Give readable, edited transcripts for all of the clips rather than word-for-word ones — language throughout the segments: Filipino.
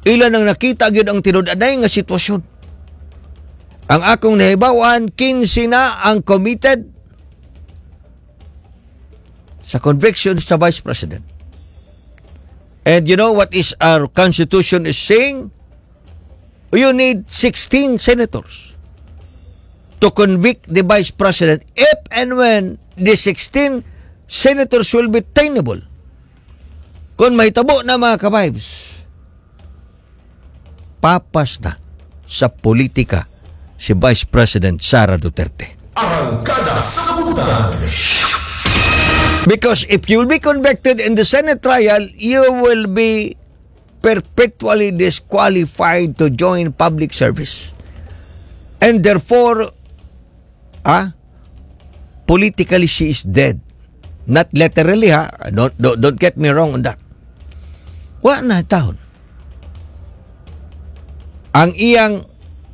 Ilan ang nakita gyud ang tinud-anay nga sitwasyon. Ang akong nahibawan, 15 na ang committed sa conviction sa Vice President. And you know what is our Constitution is saying? You need 16 senators to convict the Vice President if and when the 16 senators will be tenable. Kung may tabo na mga ka-vibes, papas na sa politika si Vice President Sara Duterte. Arangkada sa Kabutan. Because if you will be convicted in the Senate trial, you will be perpetually disqualified to join public service. And therefore, politically she is dead. Not literally, ha? Don't get me wrong on that. Wa na taon. Ang iyang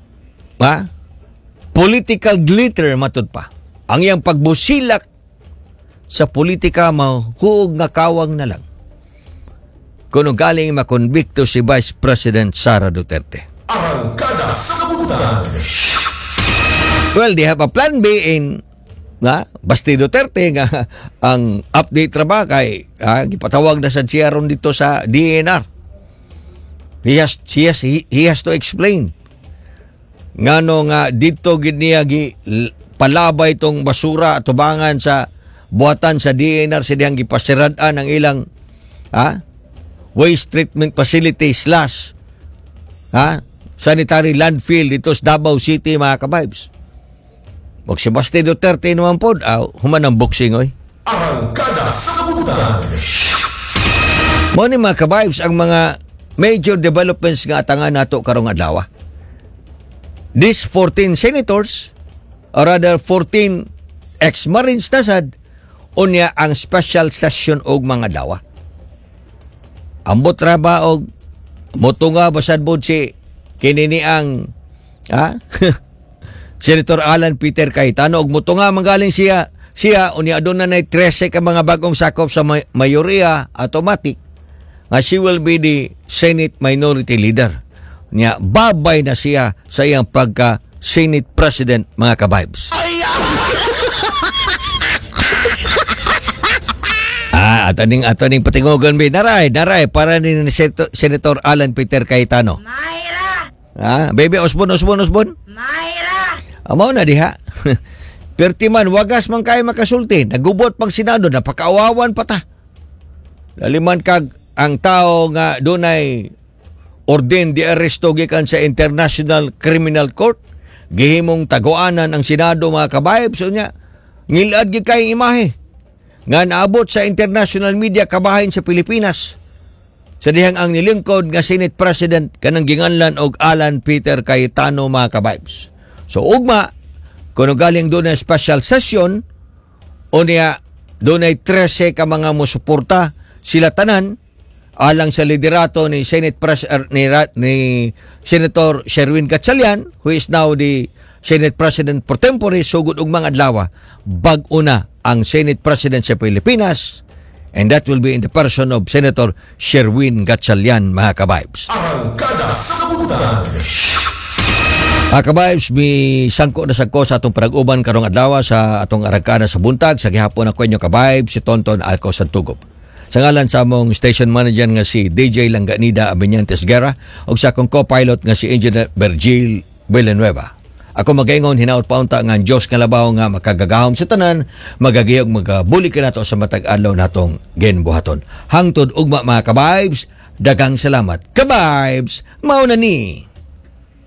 political glitter matud pa. Ang iyang pagbusilak sa politika mahuog nga kawang na lang. Kuno galing makonbikto si Vice President Sara Duterte. Arangkada sa Kabutan. Well, they have a plan B in Basti Duterte nga ang update ra ba kay gipatawag na sa siya ron dito sa DNR. He has to explain. Ngano nga dito gid niya palabay tong basura at tubangan sa buhatan sa DNR sa dihang gipasirad-an ang ilang waste treatment facility / sanitary landfill dito sa Davao City mga ka-vibes. Wag si Basti Duterte naman po, human ang boxing oy. Arangkada sa Kabutan. Mo ni mga ka-vibes ang mga major developments nga atangan nato karong adlaw. These 14 senators, or rather 14 ex-Marines na sad, unya ang special session og mga dawa. Ambot ra ba og motunga basad bod si kinini ang Senator Alan Peter Cayetano og motunga manggaling siya unya aduna nay 13 ka mga bagong sakop sa mayoriya automatic nga she will be the Senate Minority Leader. Nya babay na siya sa iyang pagka Senate President mga ka-vibes. Ataning patingogan ba? Naray, para ni Senator Alan Peter Cayetano. Mayra! Baby Osbon? Mayra! Amaw na diha. Pertiman, wagas man kayo makasulti. Nagubot pang Senado, napakaawawan pa ta. Laliman kag ang tao nga dunay ordained di aresto gikan sa International Criminal Court. Gihimong taguanan ang Senado mga kabayab. So niya, ngilad gi kay imahe nga naabot sa international media kabahin sa Pilipinas. Sa dihang ang nilingkod nga Senate President kanang ginganlan og Alan Peter Cayetano mga kabibes. So ugma, kung galing doon na special session, o niya doon ay 13 ka mga musuporta sila tanan alang sa liderato ni ni Senator Sherwin Gatchalian, who is now the Senate President pro tempore. Sugod og mga adlaw bag-o na ang Senate President sa Pilipinas, and that will be in the person of Senator Sherwin Gatchalian mga ka-vibes. Arangkada sa Kabutan. Mga ka-vibes, may sangko na sagko sa atong parag-uban karong adlaw sa atong arangkada sa buntag. Sa gihapon ako inyo ka-vibes, si Tonton Alco Santugop. Sa ngalan sa among station manager nga si DJ Langanida Abinyantes Guerra o sa akong co-pilot nga si Engineer Virgil Villanueva. Ako magaingon hinaut paunta nga ang Diyos nga labaw nga makagagahom sa tanan, magagiyog magabuli ka nato sa matag adlaw natong ginbuhaton. Hangtod ugma mga ka-vibes, dagang salamat. Ka-vibes, mauna ni.